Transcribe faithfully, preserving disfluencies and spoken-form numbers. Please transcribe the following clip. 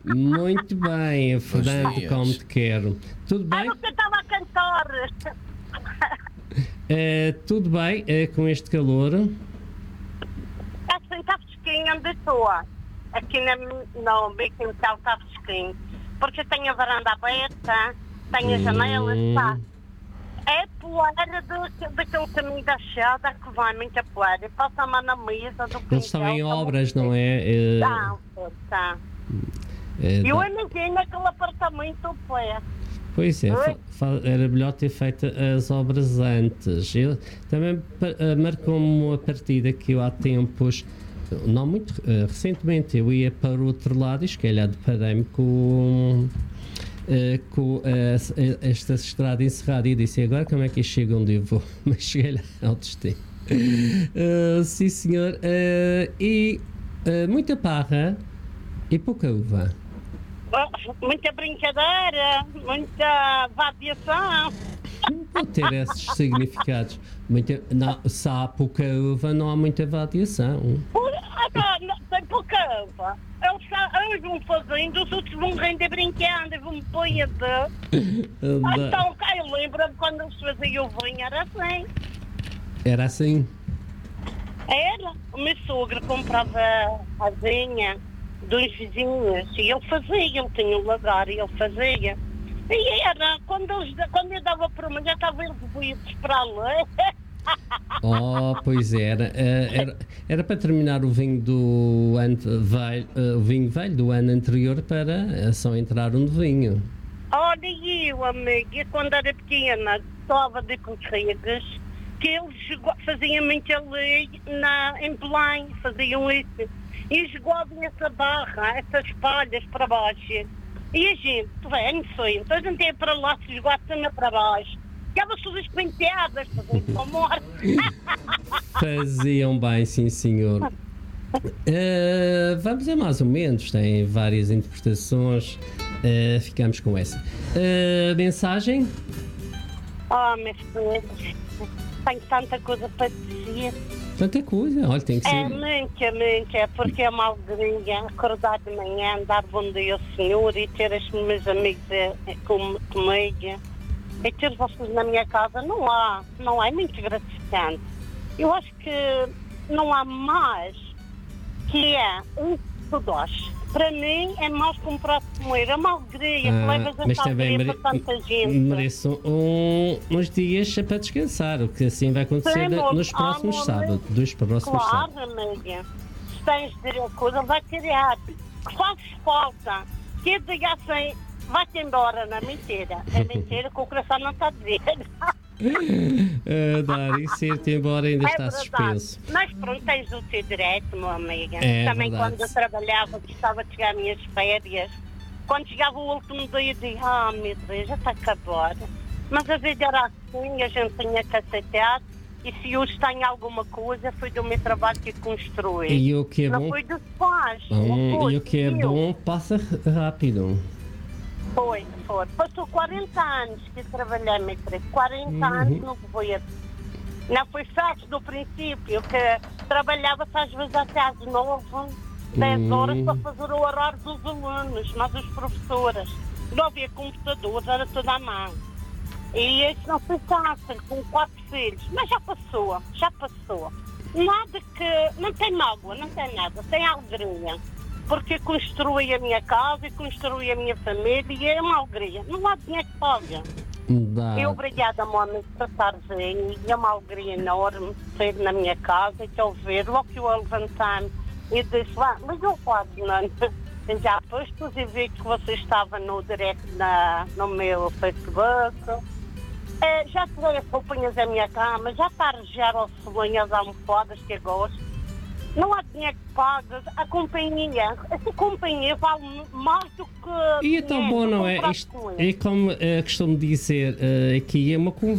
Muito bem, Fernando, como te quero. Tudo Ah, bem? você estava a cantar. Eh, tudo bem eh, com este calor? Assim, está fresquinho onde estou. Aqui na, no meu quintal está fresquinho. Porque eu tenho a varanda aberta, tenho as janelas, pá. É poeira do- daquele caminho da chada que vai muita poeira. Eu passo a mão na mesa do Eles estão em quintal, obras, como- não é? Eh, Tá, tá. eh, Eu dá- imagino aquele apartamento poeira. Pois é, Oi? fa- fa- era melhor ter feito as obras antes. Eu, também pa- eh, marcou-me a partida que eu há tempos, não muito eh, recentemente, eu ia para o outro lado e se calhar deparei-me com, eh, com eh, esta estrada encerrada e disse: agora como é que eu chego onde eu vou? Mas cheguei lá ao destino. Eh, sim, senhor. Eh, e eh, muita parra e pouca uva. Oh, muita brincadeira, muita vadiação. Pode ter esses significados. Muita, não, se há pouca uva, não há muita variação. Por- ah, pá, não, tem pouca uva. Eles, sa- eles vão fazendo, os outros vão render brincando, vão põe de. Então, cá eu lembro-me quando eles faziam o vinho, era assim. Era assim. Era. O meu sogro comprava a vinha dos vizinhos e ele fazia, ele tinha um lagar e ele fazia. E era, quando, eles, quando eu dava por mim, já estavam eles para lá. Oh, pois era. Eh, era. Era para terminar o vinho do ano velho, eh, o vinho velho do ano anterior para eh, só entrar um de vinho. Olha, e eu, amiga, quando era pequena, estava de corregas, que eles joga- faziam muito ali na, em Belém, faziam isso. E jogavam essa barra, essas palhas para baixo. E a gente, velho, foi, então a gente ia para lá se jogar cima para baixo. Ficava-se todas penteadas, faziam para morte. Faziam bem, sim, senhor. Eh, vamos a mais ou menos, tem várias interpretações. Eh, ficamos com essa. Eh, mensagem? Oh, meus filhos, tenho tanta coisa para dizer. Tanta coisa, olha, tem que É ser. muita, muita, porque é uma alegria acordar de manhã, dar bom dia ao Senhor e ter os meus amigos eh, com, comigo. E ter vocês na minha casa, não há, não é muito gratificante. Eu acho que não há mais que é um de dois. Para mim é mais que um prato de comer, é uma alegria, Ah, que levas mas essa também alegria mere- para tanta gente. mereço um, uns dias para descansar, o que assim vai acontecer Sim, amor. nos próximos Ah, amor. sábados. Dos próximos sábados. Claro, amiga. Se tens de dizer a coisa, vai criar. Que faz falta. Que diga assim, vai-te embora, não é mentira. É mentira que o coração não está a dizer. Ah, Dari, se ir-te embora ainda É está verdade. suspenso. Mas pronto, tens o teu direito, meu amiga. É Também verdade. quando eu trabalhava, gostava de chegar às minhas férias. Quando chegava o último dia, eu dizia, ah, meu Deus, já está a acabar. Mas a vida era assim, a gente tinha que aceitar. E se hoje tem alguma coisa, foi do meu trabalho que construí. E o que é Não bom? foi dos pais. Hum, não foi, e o que é eu. bom passa r- rápido. Foi, foi. Passou quarenta anos que eu trabalhei, meu querido. quarenta Uhum. anos no governo. Não foi fácil no princípio, que trabalhava-se às vezes até às nove, dez Uhum. horas para fazer o horário dos alunos, mas os professores. Não havia computadores, era tudo à mão. E isso não foi fácil, com quatro filhos. Mas já passou, já passou. Nada que... Não tem mágoa, não tem nada. Tem alegria. Porque construí a minha casa e construí a minha família e é uma alegria. Não há dinheiro que paga. Dá. E obrigada, meu amigo, por estar bem. E é uma alegria enorme ter na minha casa e te ouvir. Logo que eu levantar-me e disse, vá, mas eu posso, não. Já postos e vi que você estava no direct na, no meu Facebook. É, já tirei as roupinhas da minha cama, já está a rejar ao solinho as almofadas que eu gosto. Não há dinheiro que paga. A companhia, essa companhia vale mais do que... E é tão dinheiro, bom, não comprar é? Isto com é como eh, costumo dizer, eh, aqui é uma conversa.